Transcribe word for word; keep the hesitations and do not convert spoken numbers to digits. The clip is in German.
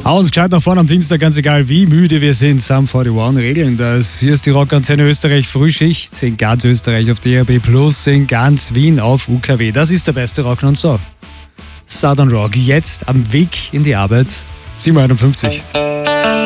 Ausgeschaltet nach vorne am Dienstag, ganz egal wie müde wir sind. Sum einundvierzig regeln das. Hier ist die Rockantenne Österreich Frühschicht in ganz Österreich auf D A B Plus, in ganz Wien auf U K W. Das ist der beste Rock nonstop. Southern Rock, jetzt am Weg in die Arbeit. sieben Uhr einundfünfzig.